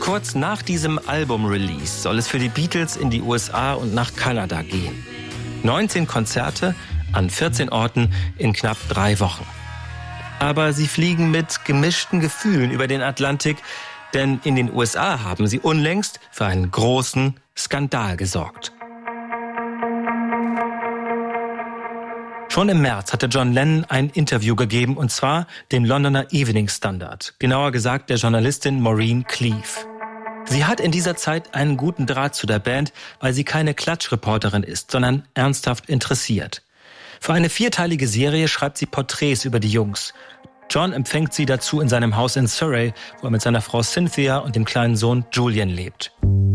Kurz nach diesem Album-Release soll es für die Beatles in die USA und nach Kanada gehen. 19 Konzerte an 14 Orten in knapp 3 Wochen. Aber sie fliegen mit gemischten Gefühlen über den Atlantik, denn in den USA haben sie unlängst für einen großen Skandal gesorgt. Schon im März hatte John Lennon ein Interview gegeben, und zwar dem Londoner Evening Standard, genauer gesagt der Journalistin Maureen Cleave. Sie hat in dieser Zeit einen guten Draht zu der Band, weil sie keine Klatschreporterin ist, sondern ernsthaft interessiert. Für eine 4-teilige Serie schreibt sie Porträts über die Jungs. John empfängt sie dazu in seinem Haus in Surrey, wo er mit seiner Frau Cynthia und dem kleinen Sohn Julian lebt.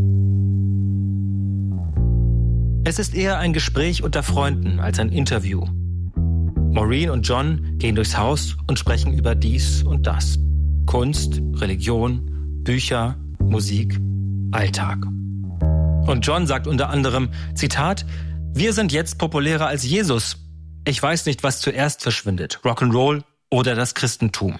Es ist eher ein Gespräch unter Freunden als ein Interview. Maureen und John gehen durchs Haus und sprechen über dies und das. Kunst, Religion, Bücher, Musik, Alltag. Und John sagt unter anderem, Zitat, wir sind jetzt populärer als Jesus. Ich weiß nicht, was zuerst verschwindet, Rock'n'Roll oder das Christentum.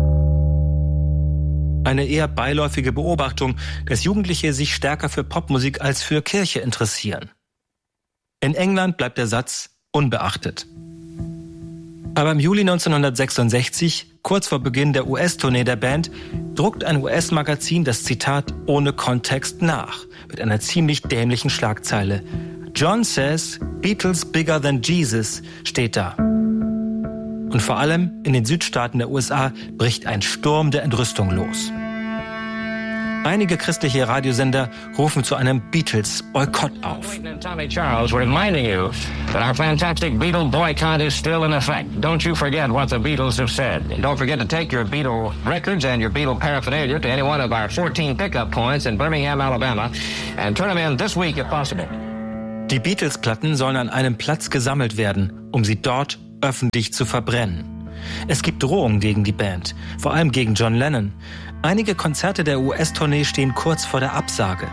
Eine eher beiläufige Beobachtung, dass Jugendliche sich stärker für Popmusik als für Kirche interessieren. In England bleibt der Satz unbeachtet. Aber im Juli 1966, kurz vor Beginn der US-Tournee der Band, druckt ein US-Magazin das Zitat ohne Kontext nach, mit einer ziemlich dämlichen Schlagzeile. John says, Beatles bigger than Jesus, steht da. Und vor allem in den Südstaaten der USA bricht ein Sturm der Entrüstung los. Einige christliche Radiosender rufen zu einem Beatles-Boykott auf. Tommy Charles reminding you that our fantastic Beatle boycott is still in effect. Don't you forget what the Beatles have said. And don't forget to take your Beatle records and your Beatle paraphernalia to any one of our 14 pickup points in Birmingham, Alabama, and turn them in this week if possible. Die Beatles-Platten sollen an einem Platz gesammelt werden, um sie dort öffentlich zu verbrennen. Es gibt Drohungen gegen die Band, vor allem gegen John Lennon. Einige Konzerte der US-Tournee stehen kurz vor der Absage.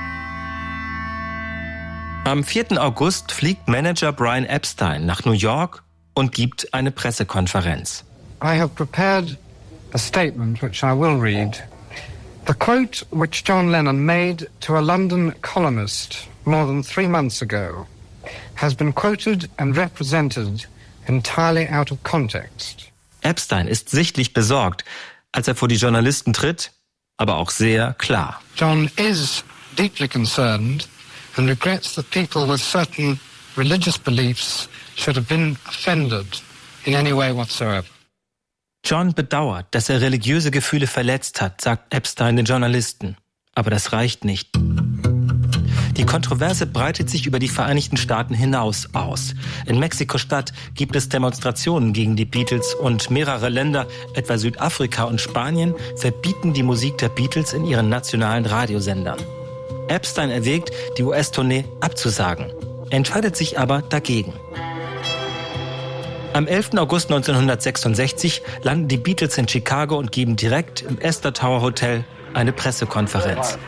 Am 4. August fliegt Manager Brian Epstein nach New York und gibt eine Pressekonferenz. I have prepared a statement which I will read. The quote which John Lennon made to a London columnist more than 3 months ago has been quoted and represented entirely out of context. Epstein ist sichtlich besorgt, als er vor die Journalisten tritt, aber auch sehr klar. John is deeply concerned and regrets that people with certain religious beliefs should have been offended in any way whatsoever. John bedauert, dass er religiöse Gefühle verletzt hat, sagt Epstein den Journalisten. Aber das reicht nicht. Die Kontroverse breitet sich über die Vereinigten Staaten hinaus aus. In Mexiko-Stadt gibt es Demonstrationen gegen die Beatles und mehrere Länder, etwa Südafrika und Spanien, verbieten die Musik der Beatles in ihren nationalen Radiosendern. Epstein erwägt, die US-Tournee abzusagen. Er entscheidet sich aber dagegen. Am 11. August 1966 landen die Beatles in Chicago und geben direkt im Astor Tower Hotel eine Pressekonferenz.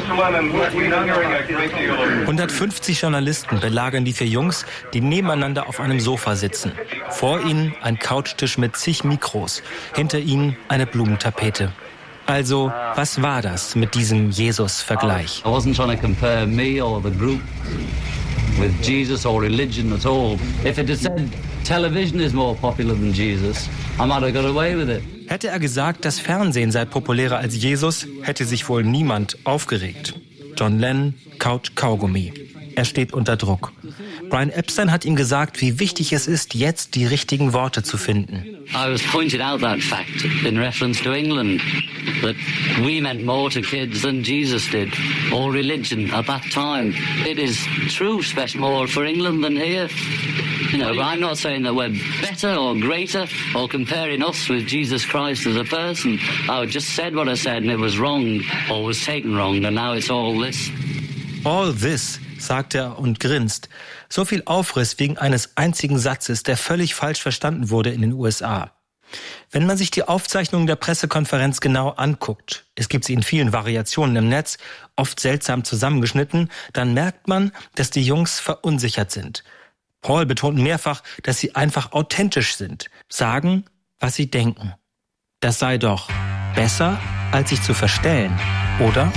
150 Journalisten belagern die 4 Jungs, die nebeneinander auf einem Sofa sitzen. Vor ihnen ein Couchtisch mit zig Mikros, hinter ihnen eine Blumentapete. Also, was war das mit diesem Jesus-Vergleich? I wasn't trying to compare me or the group with Jesus or religion at all. If it had said television is more popular than Jesus, I might have got away with it. Hätte er gesagt, das Fernsehen sei populärer als Jesus, hätte sich wohl niemand aufgeregt. John Lennon kaut Kaugummi. Er steht unter Druck. Brian Epstein hat ihm gesagt, wie wichtig es ist, jetzt die richtigen Worte zu finden. I was pointed out that fact in reference to England, that we meant more to kids than Jesus did, or religion at that time. It is true, especially more for England than here. You know, but I'm not saying that we're better or greater or comparing us with Jesus Christ as a person. I just said what I said and it was wrong or was taken wrong and now it's all this. All this, sagt er und grinst. So viel Aufriss wegen eines einzigen Satzes, der völlig falsch verstanden wurde in den USA. Wenn man sich die Aufzeichnungen der Pressekonferenz genau anguckt, es gibt sie in vielen Variationen im Netz, oft seltsam zusammengeschnitten, dann merkt man, dass die Jungs verunsichert sind. Paul betont mehrfach, dass sie einfach authentisch sind, sagen, was sie denken. Das sei doch besser als sich zu verstellen, oder?